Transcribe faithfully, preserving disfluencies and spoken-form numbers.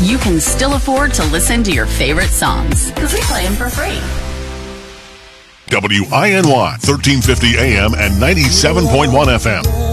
you can still afford to listen to your favorite songs because we play them for free. W I N Y, thirteen fifty A M and ninety-seven point one F M.